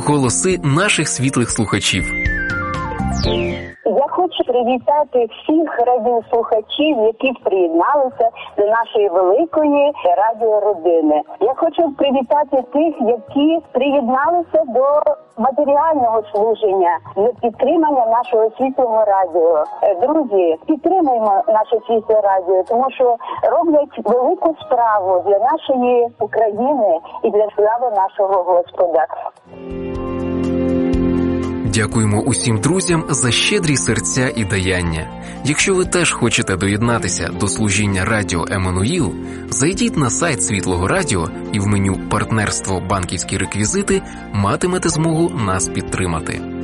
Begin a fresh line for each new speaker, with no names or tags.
голоси наших світлих слухачів.
Я хочу привітати всіх радіослухачів, які приєдналися до нашої великої радіородини. Я хочу привітати тих, які приєдналися до матеріального служення, до підтримання нашого світлого радіо. Друзі, підтримуємо наше світле радіо, тому що роблять велику справу для нашої України і для слави нашого Господа.
Дякуємо усім друзям за щедрі серця і даяння. Якщо ви теж хочете доєднатися до служіння Радіо Еммануїл, зайдіть на сайт Світлого Радіо і в меню «Партнерство. Банківські реквізити» матимете змогу нас підтримати.